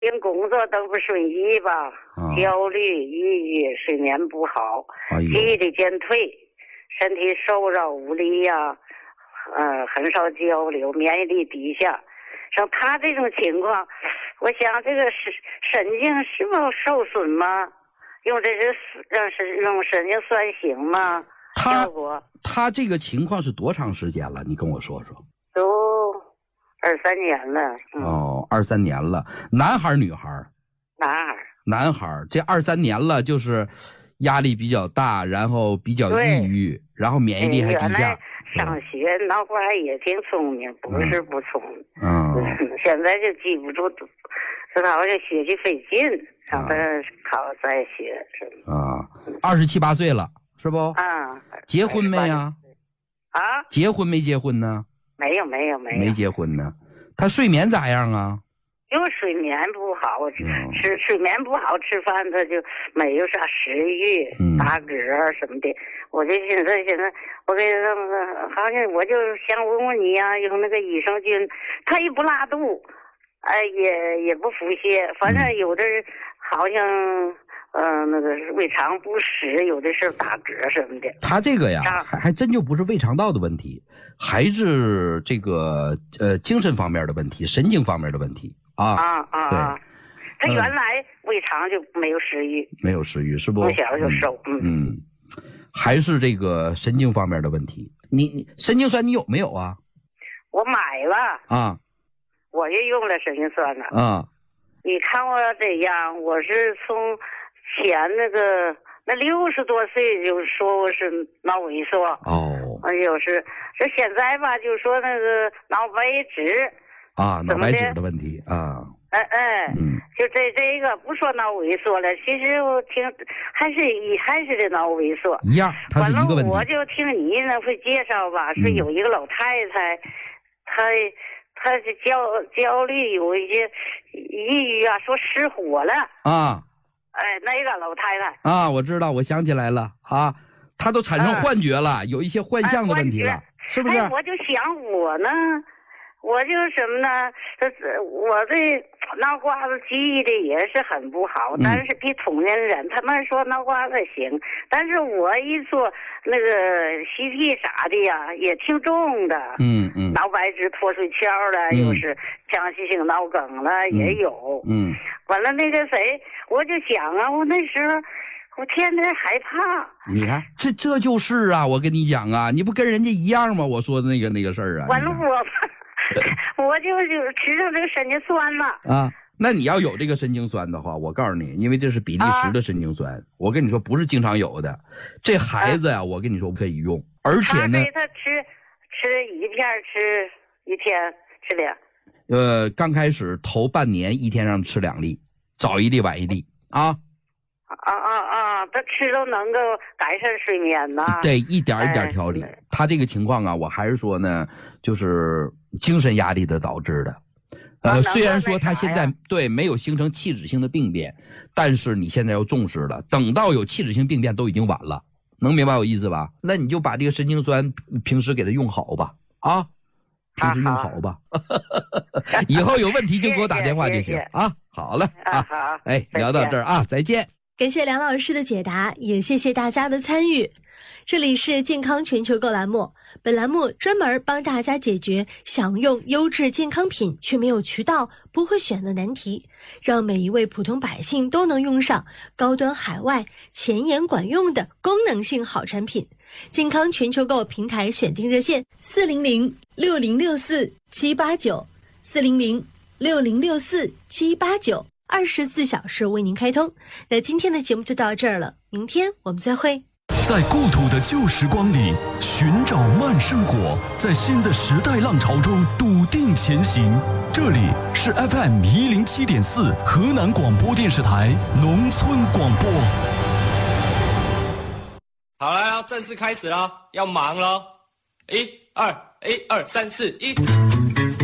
因工作都不顺意吧，焦虑、抑郁、睡眠不好，记忆力减退，身体瘦弱无力呀，很少交流，免疫力低下。像他这种情况，我想这个神经是否受损吗？用神经酸行吗？ 他这个情况是多长时间了？你跟我说说。 都23年了。 23年了。男孩女孩？男孩。这23年了，就是压力比较大，然后比较抑郁，然后免疫力还低下。 上学脑瓜也挺聪明，不是不聪明。现在就记不住，知道这学习费劲，让他考再学。 27、28岁了，是不？结婚没呀？结婚没结婚呢？没结婚呢。他睡眠咋样啊？ 就睡眠不好，睡眠不好，吃饭他就没有啥食欲，打嗝什么的。我就现在我给他们，好像我就想问问你呀，用那个益生菌，他也不拉肚，也不腹泻，反正有的好像那个胃肠不适，有的时候打嗝什么的。 他这个呀，还真就不是胃肠道的问题，还是这个精神方面的问题，神经方面的问题。对， 他原来胃肠就没有食欲，是不？从小就瘦。 还是这个神经方面的问题。你神经酸你有没有啊？ 我买了我也用了神经酸了你看我这样，我是从前那60多岁就说我是脑萎缩就是这现在吧，就说那个脑白质脑白质的问题就这个不说脑萎缩了，其实我听还是这脑萎缩一样，它是一个问题。 我就听你那会介绍吧，说有一个老太太，她是焦虑，有一些抑郁说失火了那个老太太我知道，我想起来了她都产生幻觉了，有一些幻象的问题了，是不是？ 我就想我呢。我就是什么呢？我这脑瓜子记忆的也是很不好，但是比同龄人，他们说脑瓜子行，但是我一做那个 CT 啥的呀，也挺重的。脑白质脱水鞘了，又是僵直性脑梗了，也有。完了那个谁，我就想我那时候我天天害怕。 你看，这就是我跟你讲你不跟人家一样吗？我说的那个事儿完了我就吃上这个神经酸了那你要有这个神经酸的话，我告诉你，因为这是比利时的神经酸，我跟你说不是经常有的。这孩子我跟你说可以用，而且呢， 他吃一片，吃一天吃2。 刚开始头半年一天让吃2粒，早1粒晚1粒他吃都能够改善睡眠呐。 对，一点一点调理。他这个情况我还是说呢，就是精神压力的导致的。虽然说他现在没有形成器质性的病变，但是你现在要重视了，等到有器质性病变都已经晚了，能明白我意思吧？那你就把这个神经酸平时给他用好吧平时用好吧以后有问题就给我打电话就行好了聊到这儿再见。 感谢梁老师的解答，也谢谢大家的参与。这里是健康全球购栏目，本栏目专门帮大家解决想用优质健康品却没有渠道、不会选的难题，让每一位普通百姓都能用上高端海外、前沿管用的功能性好产品。健康全球购平台选定热线400-6064-789 400-6064-789 24小时为您开通。那今天的节目就到这儿了，明天我们再会。 在故土的旧时光里寻找慢生活，在新的时代浪潮中笃定前行。这里是 FM107.4 河南广播电视台农村广播。 好了，要正式开始了，要忙了。1、2、1、2、3、4、1。